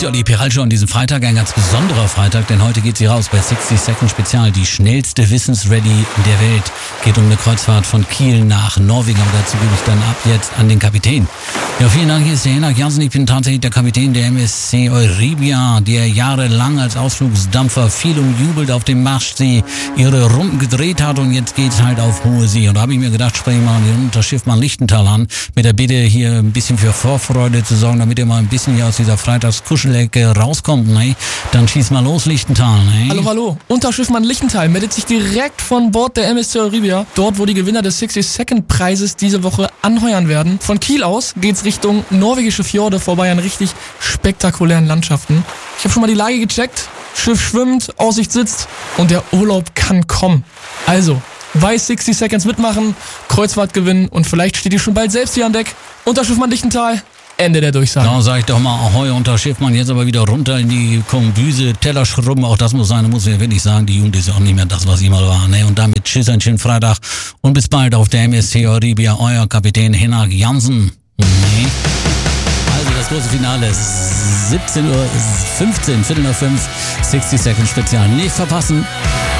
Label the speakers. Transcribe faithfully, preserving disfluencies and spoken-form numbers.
Speaker 1: ist die Olli Piralshow an diesem Freitag, ein ganz besonderer Freitag, denn heute geht sie raus bei sixty Second Spezial, die schnellste Wissensrallye der Welt. Geht um eine Kreuzfahrt von Kiel nach Norwegen, aber dazu gebe ich dann ab jetzt an den Kapitän. Ja, vielen Dank, hier ist der Hinak Jansen, ich bin tatsächlich der Kapitän der M S C Euribia, der jahrelang als Ausflugsdampfer viel umjubelt auf dem Maschsee ihre Runden gedreht hat und jetzt geht's halt auf hohe See. Und da habe ich mir gedacht, spreche ich mal das Schiff mal Lichtental an, mit der Bitte hier ein bisschen für Vorfreude zu sorgen, damit ihr mal ein bisschen hier aus dieser Freitagskuschelecke rauskommt, ne? Dann schieß mal los, Lichtental, ne?
Speaker 2: Hallo, hallo. Unterschiffmann Lichtental meldet sich direkt von Bord der M S C Euribia, dort wo die Gewinner des sixty Second Preises diese Woche anheuern werden. Von Kiel aus geht's Richtung norwegische Fjorde vorbei an richtig spektakulären Landschaften. Ich habe schon mal die Lage gecheckt, Schiff schwimmt, Aussicht sitzt und der Urlaub kann kommen. Also, bei sixty Seconds mitmachen, Kreuzfahrt gewinnen und vielleicht steht ihr schon bald selbst hier an Deck. Unterschiffmann Lichtental, Ende der Durchsage.
Speaker 1: Da sag ich doch mal Ahoi, Unterschiffmann, jetzt aber wieder runter in die Kombüse, Teller schrubben, auch das muss sein, da muss ich ja wirklich sagen, die Jugend ist ja auch nicht mehr das, was sie mal war, ne? Und damit tschüss, einen schönen Freitag und bis bald auf der M S C Euribia, euer Kapitän Hinak Jansen. Nee. Also das große Finale ist siebzehn Uhr fünfzehn, Viertel nach fünf, sixty Second Spezial. Nicht verpassen.